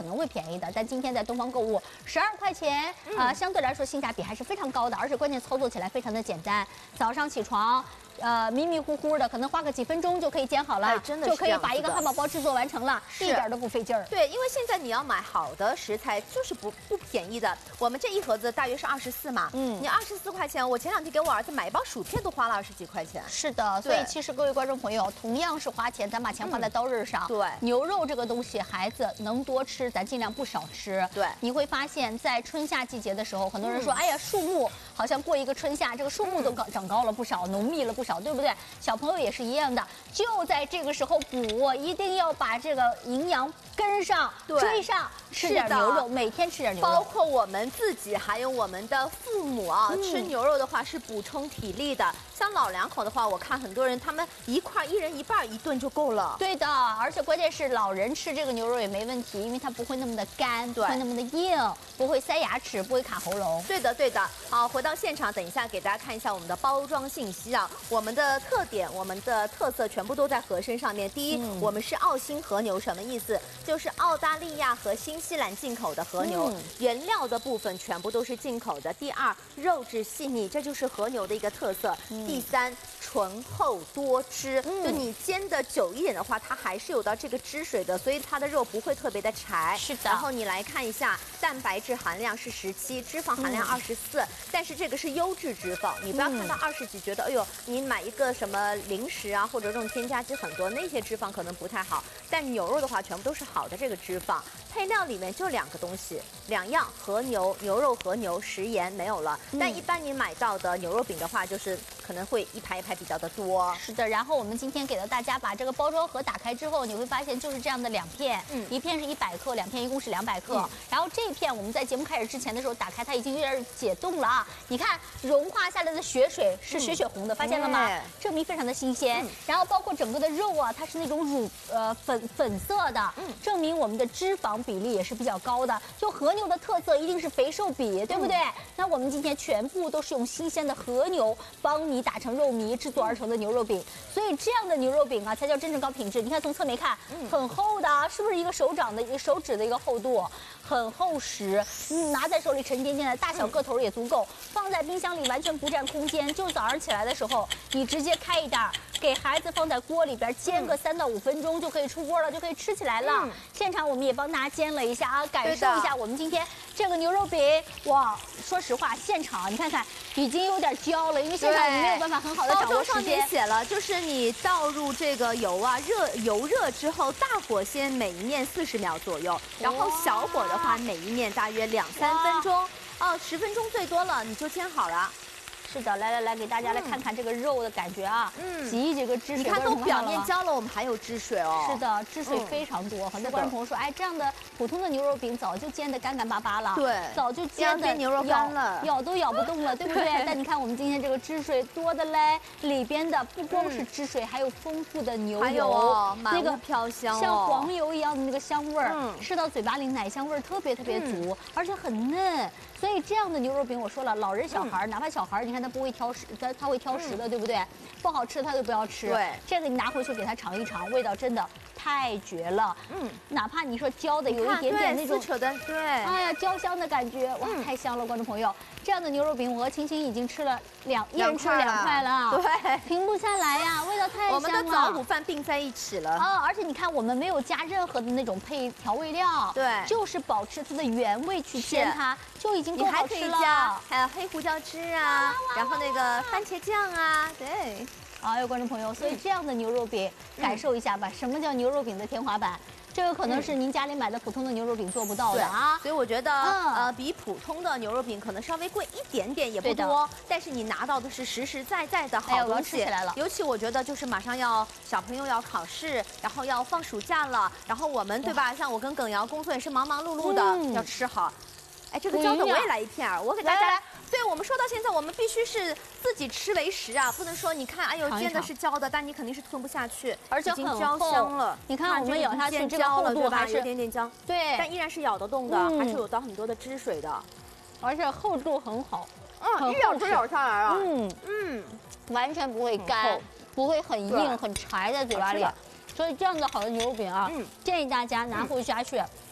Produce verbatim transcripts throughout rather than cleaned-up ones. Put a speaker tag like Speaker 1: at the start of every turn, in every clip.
Speaker 1: 能会便宜的，但今天在东方购物十二块钱啊、呃，相对来说性价比还是非常高的，而且关键操作起来非常的简单。早上起床。 呃，迷迷糊糊的，可能花个几分钟就可以煎好了，哎、
Speaker 2: 真的
Speaker 1: 就可以把一个汉堡包制作完成了，一点都不费劲儿。
Speaker 2: 对，因为现在你要买好的食材就是不不便宜的。我们这一盒子大约是二十四嘛，嗯，你二十四块钱，我前两天给我儿子买一包薯片都花了二十几块钱。
Speaker 1: 是的，所以其实各位观众朋友，同样是花钱，咱把钱花在刀刃上。
Speaker 2: 嗯、对，
Speaker 1: 牛肉这个东西，孩子能多吃，咱尽量不少吃。
Speaker 2: 对，
Speaker 1: 你会发现在春夏季节的时候，很多人说，嗯、哎呀，树木好像过一个春夏，这个树木都高长高了不少，浓密了不少，对不对？ 小朋友也是一样的，就在这个时候补，一定要把这个营养跟上、追上，吃点牛肉，每天吃点牛肉。
Speaker 2: 包括我们自己，还有我们的父母啊，嗯、吃牛肉的话是补充体力的。像老两口的话，我看很多人他们一块一人一半一顿就够了。
Speaker 1: 对的，而且关键是老人吃这个牛肉也没问题，因为它不会那么的干，不会那么的硬，不会塞牙齿，不会卡喉咙。
Speaker 2: 对的，对的。好，回到现场，等一下给大家看一下我们的包装信息啊，我们的。 特点，我们的特色全部都在盒身上面。第一，嗯、我们是澳新和牛，什么意思？就是澳大利亚和新西兰进口的和牛，嗯、原料的部分全部都是进口的。第二，肉质细腻，这就是和牛的一个特色。嗯、第三，醇厚多汁，嗯、就你煎的久一点的话，它还是有到这个汁水的，所以它的肉不会特别的柴。
Speaker 1: 是的。
Speaker 2: 然后你来看一下，蛋白质含量是十七，脂肪含量二十四，但是这个是优质脂肪，你不要看到二十几觉得，哎呦，你买一个。 什么零食啊，或者这种添加剂很多，那些脂肪可能不太好。但牛肉的话，全部都是好的这个脂肪。配料里面就两个东西，两样和牛牛肉和牛食盐没有了。嗯、但一般你买到的牛肉饼的话，就是可能会一排一排比较的多。
Speaker 1: 是的，然后我们今天给了大家把这个包装盒打开之后，你会发现就是这样的两片，嗯，一片是一百克，两片一共是两百克。嗯、然后这一片我们在节目开始之前的时候打开，它已经有点解冻了啊！你看融化下来的血水是血血红的，嗯、发现了吗？ 证明非常的新鲜，嗯、然后包括整个的肉啊，它是那种乳呃粉粉色的，嗯、证明我们的脂肪比例也是比较高的。就和牛的特色一定是肥瘦比，对不对？嗯、那我们今天全部都是用新鲜的和牛帮你打成肉糜制作而成的牛肉饼，所以这样的牛肉饼啊才叫真正高品质。你看从侧面看，嗯、很厚的，是不是一个手掌的一个手指的一个厚度，很厚实，嗯，拿在手里沉甸甸的，大小个头也足够，嗯、放在冰箱里完全不占空间。就早上起来的时候，你直接开一袋。 给孩子放在锅里边煎个三到五分钟就可以出锅了，就可以吃起来了。嗯、现场我们也帮大家煎了一下啊，感受一下我们今天这个牛肉饼。哇，说实话，现场你看看已经有点焦了，因为现场我们没有办法很好的掌握时间。包装上面
Speaker 2: 写了，就是你倒入这个油啊，热油热之后，大火先每一面四十秒左右，然后小火的话，每一面大约两三分钟，哦，十分钟最多了，你就煎好了。
Speaker 1: 是的，来来来，给大家来看看这个肉的感觉啊，嗯，挤这个汁水，
Speaker 2: 你看都表面焦了，我们还有汁水哦。
Speaker 1: 是的，汁水非常多。很多观众朋友说，哎，这样的普通的牛肉饼早就煎得干干巴巴了，
Speaker 2: 对，
Speaker 1: 早就煎的
Speaker 2: 牛肉干了，
Speaker 1: 咬都咬不动了，对不对？但你看我们今天这个汁水多的嘞，里边的不光是汁水，还有丰富的牛油，
Speaker 2: 那个飘香，
Speaker 1: 像黄油一样的那个香味儿，吃到嘴巴里奶香味儿特别特别足，而且很嫩。 所以这样的牛肉饼，我说了，老人小孩，哪怕小孩，你看他不会挑食，他他会挑食的，对不对？不好吃他就不要吃。
Speaker 2: 对，
Speaker 1: 这个你拿回去给他尝一尝，味道真的太绝了。嗯，哪怕你说焦的有一点点那种
Speaker 2: 撕扯的，对，
Speaker 1: 哎呀焦香的感觉，哇，太香了，观众朋友。这样的牛肉饼，我和青青已经吃了两，一人吃了两块了，
Speaker 2: 对，
Speaker 1: 停不下来呀，味道太香了。
Speaker 2: 我们的早午饭并在一起了
Speaker 1: 啊！而且你看，我们没有加任何的那种配调味料，
Speaker 2: 对，
Speaker 1: 就是保持它的原味去煎它，就已经够好吃了。
Speaker 2: 还有黑胡椒汁啊，然后那个番茄酱啊，对，
Speaker 1: 哎呦，观众朋友，所以这样的牛肉饼，感受一下吧，什么叫牛肉饼的天花板？这个可能是您家里买的普通的牛肉饼做不到的啊，
Speaker 2: 所以我觉得，呃，比普通的牛肉饼可能稍微贵一点点，也不多，但是你拿到的是实实在在的好东西。
Speaker 1: 吃起来了，
Speaker 2: 尤其我觉得就是马上要小朋友要考试，然后要放暑假了，然后我们对吧？像我跟耿瑶工作也是忙忙碌碌的，要吃好。 哎，这个焦的我也来一片儿，我给大家来。对我们说到现在，我们必须是自己吃为食啊，不能说你看，哎呦煎的是焦的，但你肯定是吞不下去，
Speaker 1: 而且很
Speaker 2: 焦香了。
Speaker 1: 你看我们咬下去，这个厚度还是
Speaker 2: 有点点焦，对，但依然是咬得动的，还是有到很多的汁水的，
Speaker 1: 而且厚度很好，
Speaker 2: 嗯，一咬就咬下来了，
Speaker 1: 嗯嗯，完全不会干，不会很硬很柴在嘴巴里。所以这样的好的牛肉饼啊，建议大家拿回家去。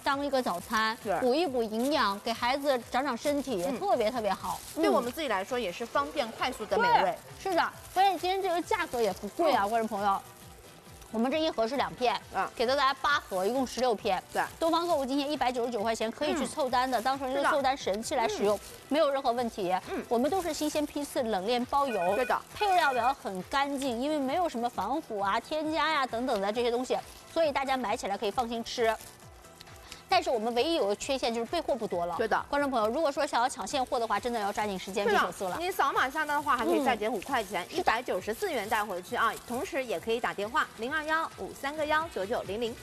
Speaker 1: 当一个早餐，
Speaker 2: 对
Speaker 1: 补一补营养，给孩子长长身体，
Speaker 2: 嗯
Speaker 1: 特别特别好。
Speaker 2: 对我们自己来说也是方便快速的美味。
Speaker 1: 是的，关键今天这个价格也不贵啊，观众朋友。我们这一盒是两片，
Speaker 2: 啊，
Speaker 1: 给到大家八盒，一共十六片。
Speaker 2: 对，
Speaker 1: 东方购物今天一百九十九块钱，可以去凑单的，当成一个凑单神器来使用，没有任何问题。嗯，我们都是新鲜批次，冷链包邮。
Speaker 2: 对的，
Speaker 1: 配料表很干净，因为没有什么防腐啊、添加呀、等等的这些东西，所以大家买起来可以放心吃。但是我们唯一有个缺陷就是备货不多了。
Speaker 2: 对的，
Speaker 1: 观众朋友，如果说想要抢现货的话，真的要抓紧时间去手速了。
Speaker 2: 你扫码下单的话，还可以再减五块钱，一百九十四元带回去啊！同时也可以打电话零二幺五三个幺九九零零。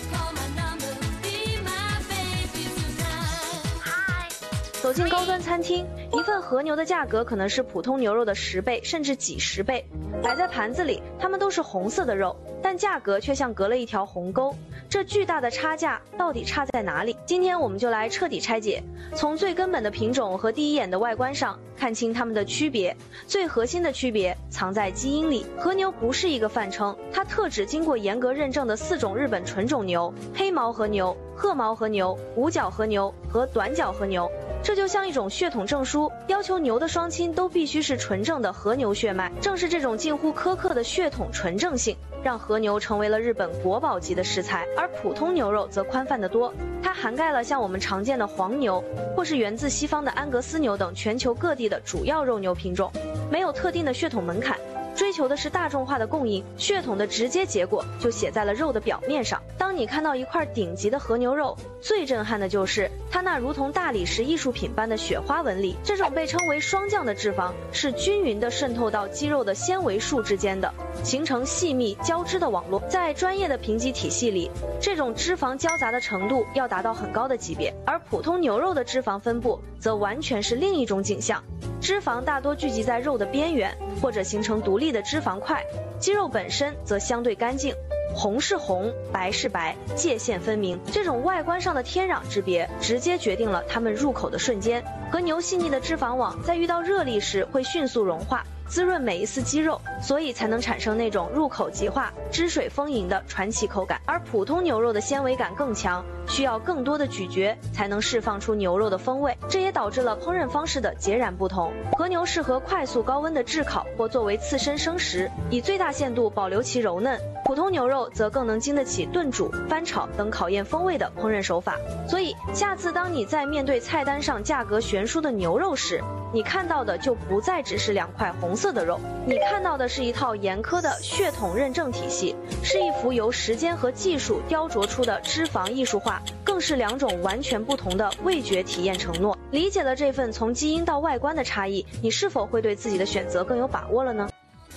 Speaker 3: 走进高端餐厅，一份和牛的价格可能是普通牛肉的十倍甚至几十倍。摆在盘子里，它们都是红色的肉，但价格却像隔了一条鸿沟。这巨大的差价到底差在哪里？今天我们就来彻底拆解，从最根本的品种和第一眼的外观上看清它们的区别。最核心的区别藏在基因里。和牛不是一个泛称，它特指经过严格认证的四种日本纯种牛：黑毛和牛、褐毛和牛、五角和牛和短角和牛。这就像一种血统证书，要求牛的双亲都必须是纯正的和牛血脉。正是这种近乎苛刻的血统纯正性，让和牛成为了日本国宝级的食材。而普通牛肉则宽泛得多，它涵盖了像我们常见的黄牛，或是源自西方的安格斯牛等全球各地的主要肉牛品种，没有特定的血统门槛。追求的是大众化的供应，血统的直接结果就写在了肉的表面上。当你看到一块顶级的和牛肉，最震撼的就是它那如同大理石艺术品般的雪花纹理。这种被称为霜降的脂肪是均匀地渗透到肌肉的纤维束之间的，形成细密交织的网络。在专业的评级体系里，这种脂肪交杂的程度要达到很高的级别，而普通牛肉的脂肪分布则完全是另一种景象。脂肪大多聚集在肉的边缘，或者形成独立的脂肪块，肌肉本身则相对干净，红是红，白是白，界限分明。这种外观上的天壤之别，直接决定了它们入口的瞬间。和牛细腻的脂肪网在遇到热力时会迅速融化，滋润每一丝肌肉，所以才能产生那种入口即化、汁水丰盈的传奇口感。而普通牛肉的纤维感更强，需要更多的咀嚼才能释放出牛肉的风味，这也导致了烹饪方式的截然不同。和牛适合快速高温的炙烤或作为刺身生食，以最大限度保留其柔嫩。普通牛肉则更能经得起炖煮、翻炒等考验风味的烹饪手法。所以，下次当你在面对菜单上价格悬殊的牛肉时，你看到的就不再只是两块红色的肉，你看到的是一套严苛的血统认证体系，是一幅由时间和技术雕琢出的脂肪艺术画，更是两种完全不同的味觉体验承诺。理解了这份从基因到外观的差异，你是否会对自己的选择更有把握了呢？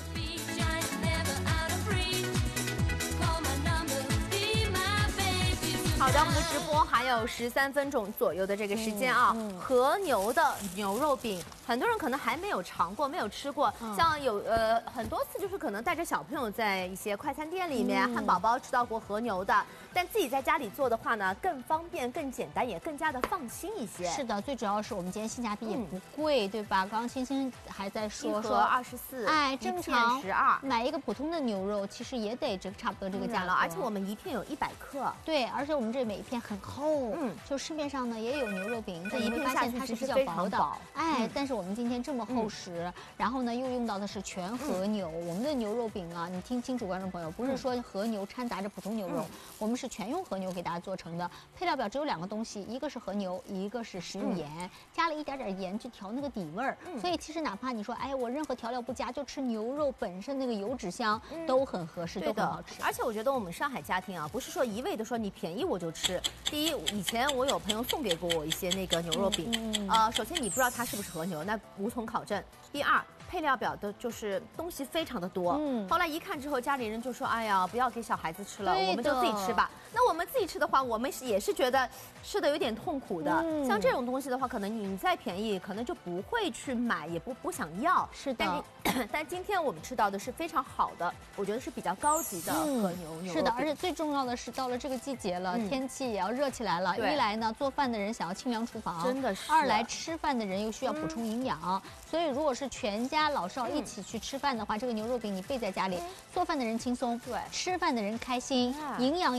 Speaker 2: 好的，我们的直播还有十三分钟左右的这个时间啊。嗯嗯、和牛的牛肉饼，很多人可能还没有尝过，没有吃过。嗯、像有呃很多次就是可能带着小朋友在一些快餐店里面，嗯、汉堡包吃到过和牛的，但自己在家里做的话呢，更方便、更简单，也更加的放心一些。
Speaker 1: 是的，最主要是我们今天性价比也不贵，嗯、对吧？刚刚欣欣还在说说
Speaker 2: 二十四，
Speaker 1: 哎，正常
Speaker 2: 十二，
Speaker 1: 买一个普通的牛肉其实也得这差不多这个价了，
Speaker 2: 而且我们一片有一百克，
Speaker 1: 对，而且我们这每一片很厚，嗯，就市面上呢也有牛肉饼，这一片发现它是比较薄的，哎，嗯、但是我们今天这么厚实，嗯、然后呢又用到的是全和牛，嗯、我们的牛肉饼啊，你听清楚，观众朋友，不是说和牛掺杂着普通牛肉，嗯、我们是全用和牛给大家做成的。配料表只有两个东西，一个是和牛，一个是食用盐，嗯、加了一点点盐去调那个底味儿，嗯、所以其实哪怕你说，哎，我任何调料不加，就吃牛肉本身那个油脂香，嗯、都很合适，都很好吃。
Speaker 2: 而且我觉得我们上海家庭啊，不是说一味的说你便宜我就吃。第一，以前我有朋友送给过我一些那个牛肉饼，嗯、呃，首先你不知道它是不是和牛，那无从考证。第二，配料表的就是东西非常的多，嗯，后来一看之后，家里人就说，哎呀，不要给小孩子吃了，我们就自己吃吧。那我们自己吃的话，我们也是觉得吃的有点痛苦的。嗯、像这种东西的话，可能你再便宜，可能就不会去买，也不不想要。
Speaker 1: 是的。
Speaker 2: 但, 但今天我们吃到的是非常好的，我觉得是比较高级的和牛、嗯、牛肉饼。
Speaker 1: 是的，而且最重要的是，到了这个季节了，嗯、天气也要热起来了。一来呢，做饭的人想要清凉厨房，
Speaker 2: 真的是；
Speaker 1: 二来吃饭的人又需要补充营养，嗯、所以如果是全家老少一起去吃饭的话，嗯、这个牛肉饼你备在家里，嗯、做饭的人轻松，对，吃饭的人开心，嗯、营养也得到一个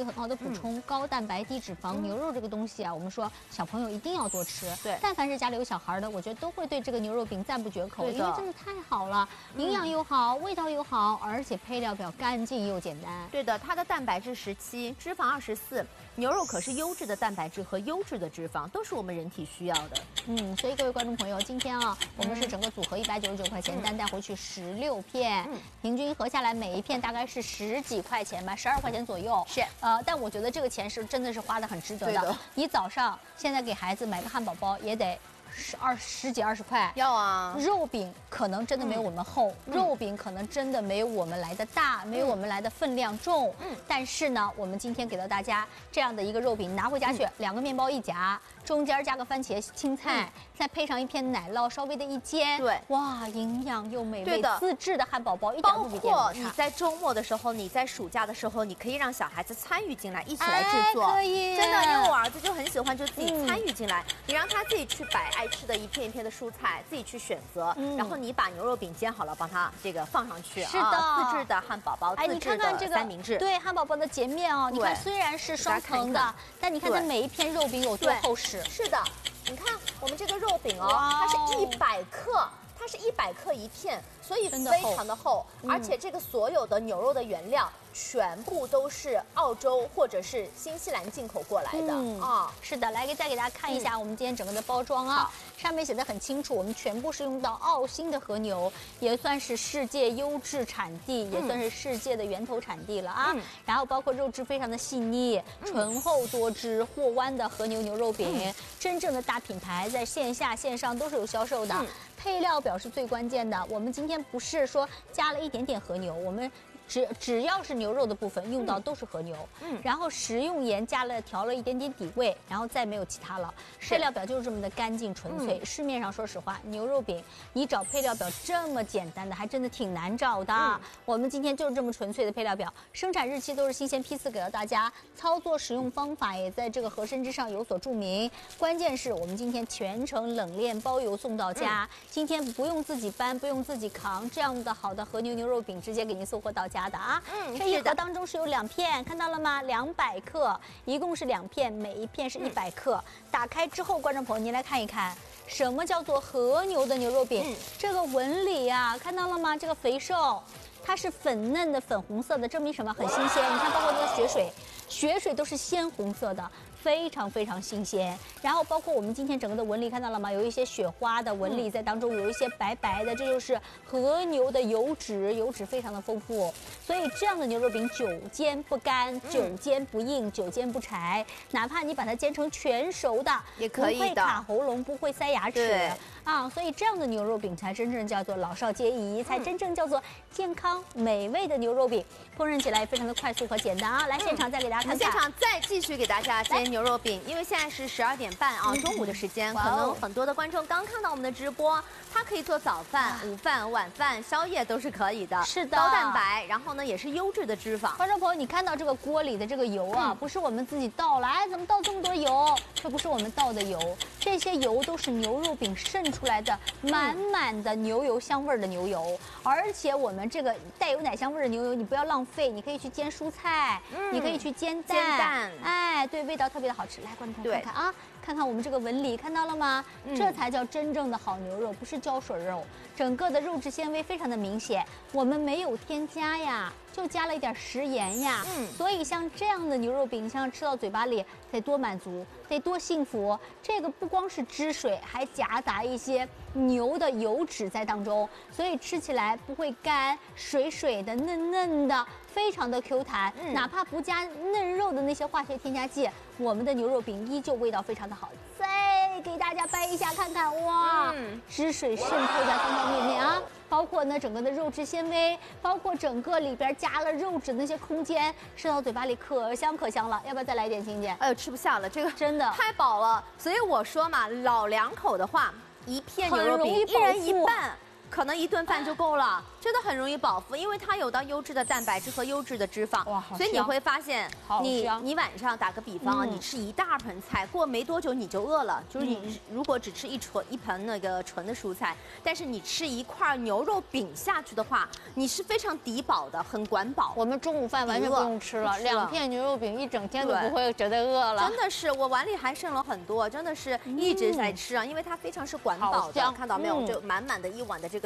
Speaker 1: 个很好的补充，嗯、高蛋白低脂肪、嗯、牛肉这个东西啊，我们说小朋友一定要多吃。
Speaker 2: 对，
Speaker 1: 但凡是家里有小孩的，我觉得都会对这个牛肉饼赞不绝口，因为真的太好了，营养又好，味道又好，而且配料表干净又简单。
Speaker 2: 对的，它的蛋白质十七，脂肪二十四，牛肉可是优质的蛋白质和优质的脂肪，都是我们人体需要的。
Speaker 1: 嗯，所以各位观众朋友，今天啊，我们是整个组合一百九十九块钱，单带回去十六片，嗯、平均合下来每一片大概是十几块钱吧，十二块钱左右。
Speaker 2: 是，
Speaker 1: 呃，但我觉得这个钱是真的是花的很值得的。的你早上现在给孩子买个汉堡包也得。十二十几二十块
Speaker 2: 要啊，
Speaker 1: 肉饼可能真的没有我们厚，嗯、肉饼可能真的没有我们来的大，嗯、没有我们来的分量重。嗯，但是呢，我们今天给到大家这样的一个肉饼，拿回家去，嗯、两个面包一夹，中间加个番茄青菜，嗯、再配上一片奶酪，稍微的一煎，
Speaker 2: 对，
Speaker 1: 哇，营养又美味，
Speaker 2: 的
Speaker 1: 自制的汉堡包一点都不比店里差。
Speaker 2: 包括你在周末的时候，你在暑假的时候，你可以让小孩子参与进来，一起来制作，
Speaker 1: 哎、可以，
Speaker 2: 真的，因为我儿子就很喜欢，就自己参与进来，嗯、你让他自己去摆爱吃的一片一片的蔬菜，自己去选择，嗯、然后你把牛肉饼煎好了，帮他这个放上去，
Speaker 1: 是的，
Speaker 2: 啊、自制的汉堡包，
Speaker 1: 哎，
Speaker 2: 自制的三明治，
Speaker 1: 对，汉堡包的截面哦，你看虽然是双层的，但你看它每一片肉饼有多厚实，
Speaker 2: 是的，你看我们这个肉饼哦，它是一百克。它是一百克一片，所以非常的厚，嗯、而且这个所有的牛肉的原料全部都是澳洲或者是新西兰进口过来的啊、嗯哦。
Speaker 1: 是的，来给再给大家看一下我们今天整个的包装啊，嗯、上面写的很清楚，我们全部是用到澳新的和牛，也算是世界优质产地，嗯、也算是世界的源头产地了啊。嗯、然后包括肉质非常的细腻，嗯、醇厚多汁，货湾的和牛牛肉饼，嗯、真正的大品牌，在线下线上都是有销售的。嗯、配料表是最关键的，我们今天不是说加了一点点和牛，我们只只要是牛肉的部分用到都是和牛，嗯，然后食用盐加了调了一点点底味，然后再没有其他了。配料表就是这么的干净纯粹。嗯、市面上说实话，牛肉饼你找配料表这么简单的，还真的挺难找的。嗯、我们今天就是这么纯粹的配料表，生产日期都是新鲜批次给到大家，操作使用方法也在这个盒身之上有所注明。关键是我们今天全程冷链包邮送到家，嗯、今天不用自己搬，不用自己扛，这样的好的和牛牛肉饼直接给您送货到家的啊。嗯，这一盒当中是有两片，看到了吗？两百克，一共是两片，每一片是一百克。嗯、打开之后，观众朋友您来看一看，什么叫做和牛的牛肉饼？嗯、这个纹理啊，看到了吗？这个肥瘦，它是粉嫩的粉红色的，证明什么？很新鲜。你看，包括这个血水，血水都是鲜红色的。非常非常新鲜，然后包括我们今天整个的纹理看到了吗？有一些雪花的纹理在当中，有一些白白的，这就是和牛的油脂，油脂非常的丰富，所以这样的牛肉饼久煎不干，久煎不硬，久煎不柴，哪怕你把它煎成全熟的，
Speaker 2: 也可以的，
Speaker 1: 不会卡喉咙，不会塞牙齿啊，所以这样的牛肉饼才真正叫做老少皆宜，才真正叫做健康美味的牛肉饼，烹饪起来非常的快速和简单啊！来现场再给大家看看，
Speaker 2: 现场再继续给大家煎牛肉饼，因为现在是十二点半啊，中午的时间，可能很多的观众刚看到我们的直播，它可以做早饭、午饭、晚饭、宵夜都是可以的。
Speaker 1: 是的，
Speaker 2: 高蛋白，然后呢也是优质的脂肪。
Speaker 1: 观众朋友，你看到这个锅里的这个油啊，嗯、不是我们自己倒了，哎，怎么倒这么多油？这不是我们倒的油，这些油都是牛肉饼渗出来的满满的牛油香味的牛油，而且我们这个带有奶香味的牛油，你不要浪费，你可以去煎蔬菜，嗯、你可以去煎蛋，
Speaker 2: 煎蛋，
Speaker 1: 哎，对，味道特别的好吃。来，观众朋友看看啊，看看我们这个纹理，看到了吗？嗯、这才叫真正的好牛肉，不是胶水肉，整个的肉质纤维非常的明显，我们没有添加呀。就加了一点食盐呀，嗯，所以像这样的牛肉饼，像吃到嘴巴里得多满足，得多幸福。这个不光是汁水，还夹杂一些牛的油脂在当中，所以吃起来不会干，水水的、嫩嫩的，非常的 Q 弹。嗯、哪怕不加嫩肉的那些化学添加剂，我们的牛肉饼依旧味道非常的好。再给大家掰一下看看，哇，嗯、汁水渗透在方方面面啊。包括呢整个的肉质纤维，包括整个里边加了肉质的那些空间，吃到嘴巴里可香可香了。要不要再来一点，欣姐？
Speaker 2: 哎呦，吃不下了，这个
Speaker 1: 真的
Speaker 2: 太饱了。所以我说嘛，老两口的话，一片牛肉饼一人一半。 可能一顿饭就够了，真的很容易饱腹，因为它有到优质的蛋白质和优质的脂肪。
Speaker 1: 哇，好香！
Speaker 2: 所以你会发现，你
Speaker 1: 香
Speaker 2: 你晚上打个比方啊，
Speaker 1: 嗯
Speaker 2: 你吃一大盆菜，过没多久你就饿了。就是你如果只吃一纯一盆那个纯的蔬菜，但是你吃一块牛肉饼下去的话，你是非常抵饱的，很管饱。
Speaker 1: 我们中午饭完全不用吃了，
Speaker 2: 不吃了
Speaker 1: 两片牛肉饼一整天都不会觉得饿了。
Speaker 2: 真的是，我碗里还剩了很多，真的是一直在吃啊，因为它非常是管饱的。看到没有？就满满的一碗的这个。